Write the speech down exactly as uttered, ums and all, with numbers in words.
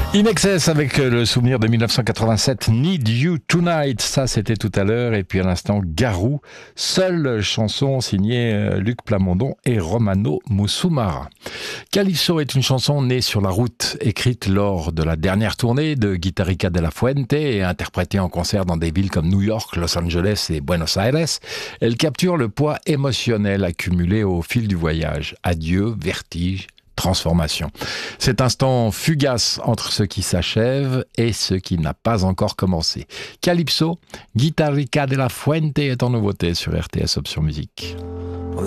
In Excess avec le souvenir de mille neuf cent quatre-vingt-sept, Need You Tonight, ça c'était tout à l'heure, et puis à l'instant Garou, seule chanson signée Luc Plamondon et Romano Musumara. Calypso est une chanson née sur la route, écrite lors de la dernière tournée de Guitarrica de la Fuente et interprétée en concert dans des villes comme New York, Los Angeles et Buenos Aires. Elle capture le poids émotionnel accumulé au fil du voyage. Adieu, vertige, transformation. Cet instant fugace entre ce qui s'achève et ce qui n'a pas encore commencé. Calypso, Guitarrica de la Fuente est en nouveauté sur R T S Option Musique.